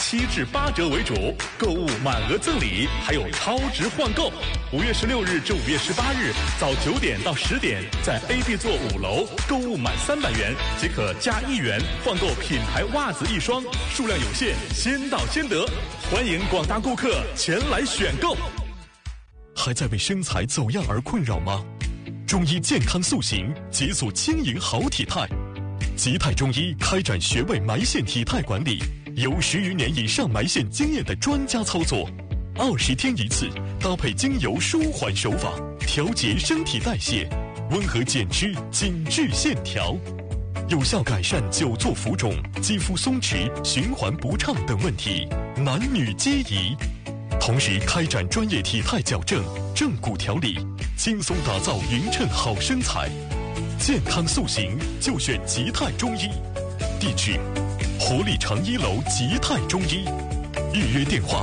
7至8折为主，购物满额赠礼，还有超值换购。5月16日至5月18日，早9点到10点，在 AB 座5楼购物满300元即可加1元换购品牌袜子1双，数量有限，先到先得，欢迎广大顾客前来选购。还在为身材走样而困扰吗？中医健康塑形，解锁轻盈好体态。吉泰中医开展穴位埋线体态管理，有10余年以上埋线经验的专家操作，20天一次，搭配精油舒缓手法，调节身体代谢，温和减脂，紧致线条，有效改善久坐浮肿、肌肤松弛、循环不畅等问题，男女皆宜。同时开展专业体态矫正、正骨调理，轻松打造匀称好身材。健康塑形就选吉泰中医，地址：活力城1楼吉泰中医，预约电话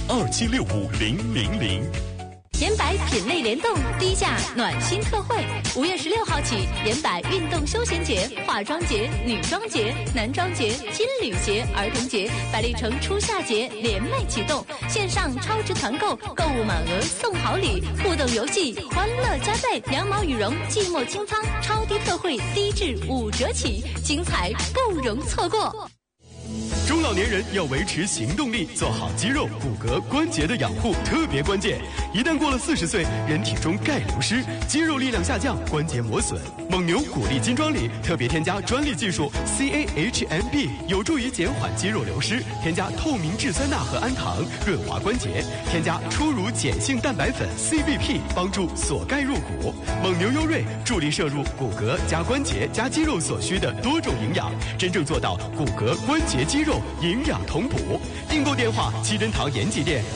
27650000。 颜白品类联动，低价暖心特惠。5月16号起，颜白运动休闲节、化妆节、女装节、男装节、金旅节、儿童节、百丽城初夏节联袂启动，线上超值团购，购物满额送好礼，互动游戏欢乐加倍，羊毛羽绒、寂寞清仓超低特惠，低至5折起，精彩不容错过。 中老年人要维持行动力，做好肌肉、骨骼、关节的养护特别关键。一旦过了40岁，人体中钙流失，肌肉力量下降，关节磨损。蒙牛骨力金装里特别添加专利技术 CAHMB， 有助于减缓肌肉流失。添加透明质酸钠和氨糖，润滑关节。添加初乳碱性蛋白粉 CBP， 帮助锁钙入骨。蒙牛优瑞助力摄入骨骼加关节加肌肉所需的多种营养，真正做到骨骼、关节、肌肉营养同补。订购电话：七珍堂延吉店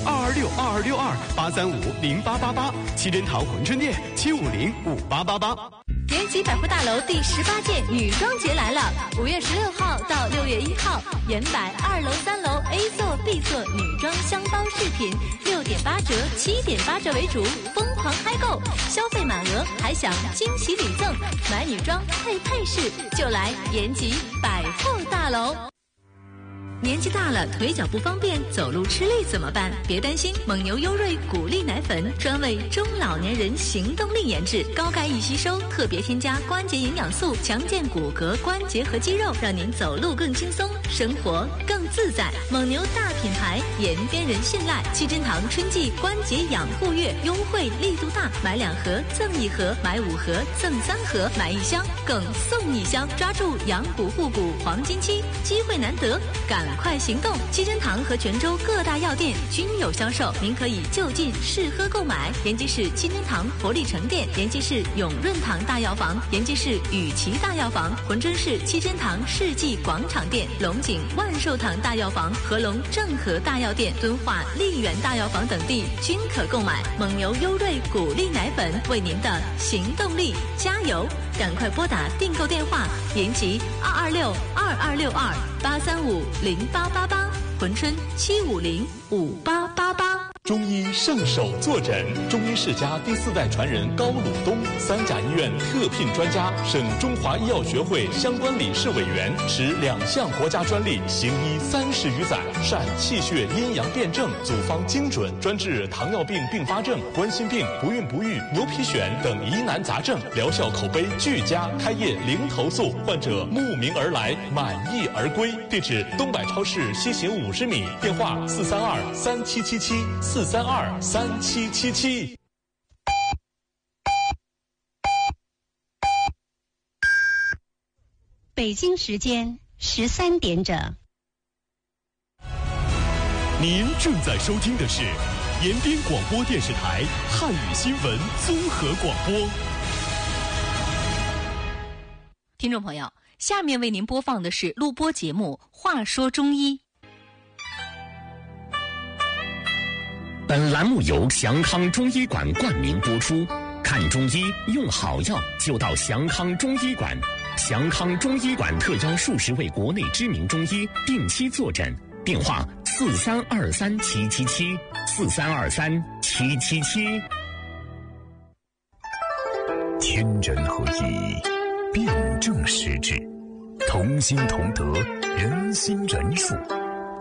2262262835888，七珍堂珲春店7505888。 延吉百货大楼第18届女装节来了，5月16号到6月1号，延百2楼、3楼 A 座、B 座女装箱包饰品6.8折、7.8折为主，疯狂嗨购，消费满额还享惊喜礼赠，买女装配配饰就来延吉百货大楼。年纪大了，腿脚不方便，走路吃力怎么办？别担心，蒙牛优瑞骨力奶粉专为中老年人行动力研制，高钙易吸收，特别添加关节营养素，强健骨骼、关节和肌肉，让您走路更轻松，生活更自在。蒙牛大品牌，延边人信赖。七珍堂春季关节养护月优惠力度大，买2盒赠1盒，买5盒赠3盒，买1箱更送1箱，抓住养骨护骨黄金期，机会难得，赶快行动！七珍堂和泉州各大药店均有销售，您可以就近试喝购买。延吉市七珍堂活力城店、延吉市永润堂大药房、延吉市雨琦大药房、珲春市七珍堂世纪广场店、龙井万寿堂大药房、合龙正和大药店、敦化丽园大药房等地均可购买。蒙牛优瑞骨力奶粉为您的行动力加油！赶快拨打订购电话：延吉226226283508888，珲春7505888。 中医圣手坐诊，中医世家第4代传人高鲁东，三甲医院特聘专家，省中华医药学会相关理事委员，持2项国家专利，行医30余载，善气血阴阳辩证，组方精准，专治糖尿病并发症、冠心病、不孕不育、牛皮癣等疑难杂症，疗效口碑俱佳，开业零投诉，患者慕名而来，满意而归。地址：东百超市西行50米，电话4323777。4323777。 北京时间13点整。 您正在收听的是延边广播电视台汉语新闻综合广播。 听众朋友，下面为您播放的是录播节目《话说中医》。 本栏目由祥康中医馆冠名播出。看中医用好药就到祥康中医馆。祥康中医馆特邀数10位国内知名中医定期坐诊，电话43237774323777。 天人合一，辩证施治，同心同德，人心仁术。